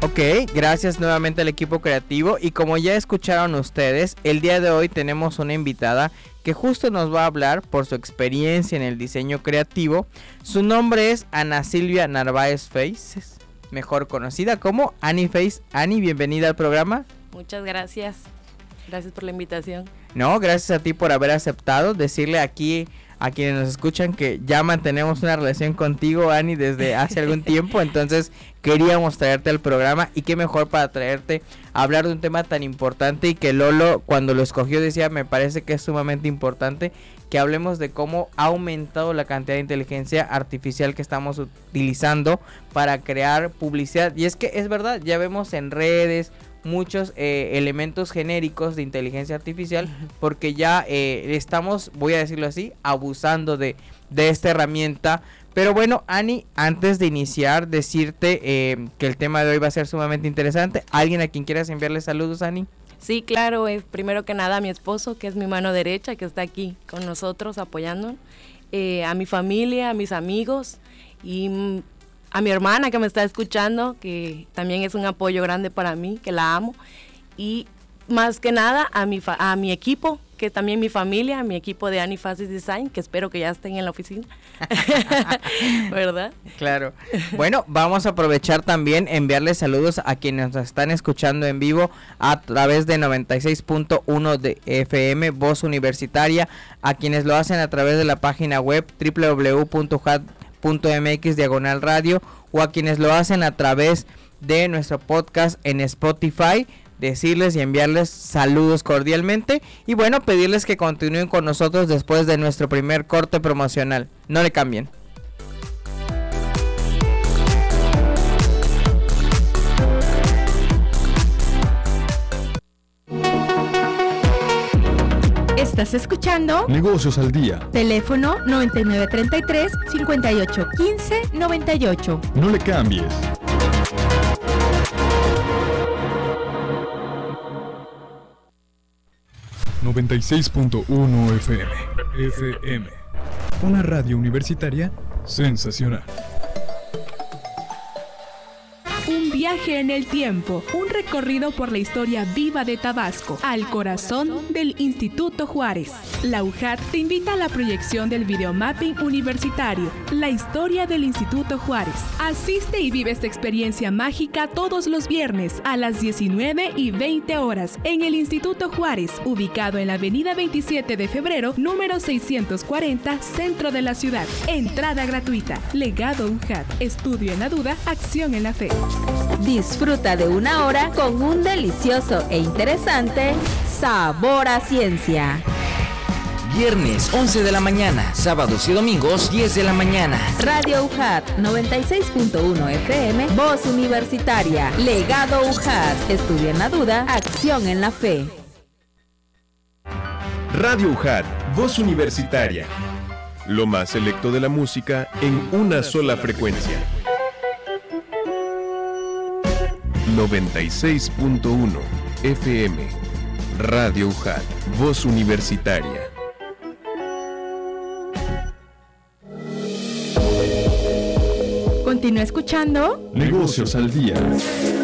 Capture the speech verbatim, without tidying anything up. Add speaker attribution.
Speaker 1: Ok, gracias nuevamente al equipo creativo y como ya escucharon ustedes, el día de hoy tenemos una invitada que justo nos va a hablar por su experiencia en el diseño creativo. Su nombre es Ana Silvia Narváez Faces, mejor conocida como Ani Face. Ani, bienvenida al programa.
Speaker 2: Muchas gracias, gracias por la invitación.
Speaker 1: No, gracias a ti por haber aceptado. Decirle aquí a quienes nos escuchan que ya mantenemos una relación contigo, Ani, desde hace algún tiempo, entonces queríamos traerte al programa y qué mejor para traerte a hablar de un tema tan importante y que Lolo cuando lo escogió decía, me parece que es sumamente importante que hablemos de cómo ha aumentado la cantidad de inteligencia artificial que estamos utilizando para crear publicidad. Y es que es verdad, ya vemos en redes muchos eh, elementos genéricos de inteligencia artificial porque ya eh, estamos, voy a decirlo así, abusando de, de esta herramienta. Pero bueno, Ani, antes de iniciar, decirte eh, que el tema de hoy va a ser sumamente interesante. ¿Alguien a quien quieras enviarle saludos, Ani?
Speaker 2: Sí, claro, es primero que nada a mi esposo, que es mi mano derecha, que está aquí con nosotros apoyándonos, eh, a mi familia, a mis amigos y a mi hermana que me está escuchando, que también es un apoyo grande para mí, que la amo, y más que nada a mi, fa- a mi equipo, que también mi familia, mi equipo de Ani Faces Design, que espero que ya estén en la oficina, ¿verdad?
Speaker 1: Claro. Bueno, vamos a aprovechar también enviarles saludos a quienes nos están escuchando en vivo a través de noventa y seis punto uno de F M, Voz Universitaria, a quienes lo hacen a través de la página web doble u doble u doble u punto u j a t punto m x diagonal radio o a quienes lo hacen a través de nuestro podcast en Spotify. Decirles y enviarles saludos cordialmente y bueno, pedirles que continúen con nosotros después de nuestro primer corte promocional. No le cambien.
Speaker 3: Estás escuchando
Speaker 4: Negocios al Día.
Speaker 3: Teléfono noventa y nueve treinta y tres, cincuenta y ocho quince, noventa y ocho.
Speaker 4: No le cambies. noventa y seis punto uno F M. F M. Una radio universitaria sensacional.
Speaker 5: Un viaje en el tiempo, un recorrido por la historia viva de Tabasco, al corazón del Instituto Juárez. La U J A T te invita a la proyección del videomapping universitario, la historia del Instituto Juárez. Asiste y vive esta experiencia mágica todos los viernes a las diecinueve y veinte horas en el Instituto Juárez, ubicado en la avenida veintisiete de febrero, número seiscientos cuarenta, centro de la ciudad. Entrada gratuita. Legado U J A T. Estudio en la duda, acción en la fe.
Speaker 3: Disfruta de una hora con un delicioso e interesante sabor a ciencia.
Speaker 6: Viernes once de la mañana, sábados y domingos diez de la mañana.
Speaker 3: Radio U J A T noventa y seis punto uno F M, Voz Universitaria. Legado U J A T. Estudia en la duda, acción en la fe.
Speaker 7: Radio U J A T, Voz Universitaria. Lo más selecto de la música en una sola frecuencia. noventa y seis punto uno F M. Radio U J A T, Voz Universitaria.
Speaker 3: Continúa escuchando
Speaker 4: Negocios al Día.